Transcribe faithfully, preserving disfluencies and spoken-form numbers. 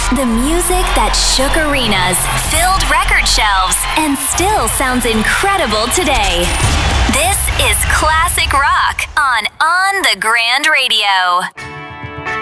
The music that shook arenas, filled record shelves, and still sounds incredible today. This is classic rock on On the Grand Radio.